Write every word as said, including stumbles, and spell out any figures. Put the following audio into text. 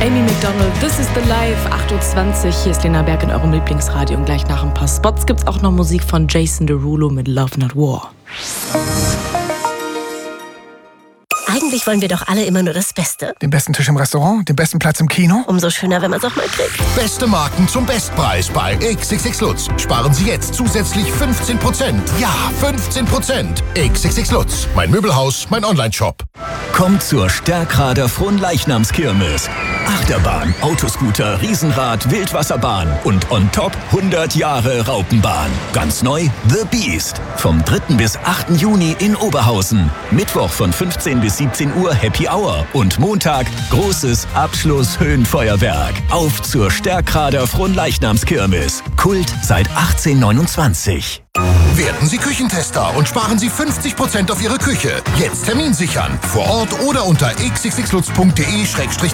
Amy McDonald, This is the Life, acht Uhr zwanzig. Hier ist Lena Berg in eurem Lieblingsradio. Und gleich nach ein paar Spots gibt's auch noch Musik von Jason Derulo mit Love Not War. Eigentlich wollen wir doch alle immer nur das Beste. Den besten Tisch im Restaurant, den besten Platz im Kino. Umso schöner, wenn man es auch mal kriegt. Beste Marken zum Bestpreis bei X X X Lutz. Sparen Sie jetzt zusätzlich fünfzehn Prozent. Ja, fünfzehn Prozent. X X X Lutz. Mein Möbelhaus, mein Onlineshop. Kommt zur Stärkrader Fronleichnamskirmes. Achterbahn, Autoscooter, Riesenrad, Wildwasserbahn und on top hundert Jahre Raupenbahn. Ganz neu The Beast. Vom dritten bis achten Juni in Oberhausen. Mittwoch von fünfzehn bis siebzehn Uhr Happy Hour und Montag großes Abschluss-Höhenfeuerwerk. Auf zur Stärkrader Fronleichnamskirmes. Kult seit achtzehnhundertneunundzwanzig. Werden Sie Küchentester und sparen Sie fünfzig Prozent auf Ihre Küche. Jetzt Termin sichern. Vor Ort oder unter x x x lutz punkt de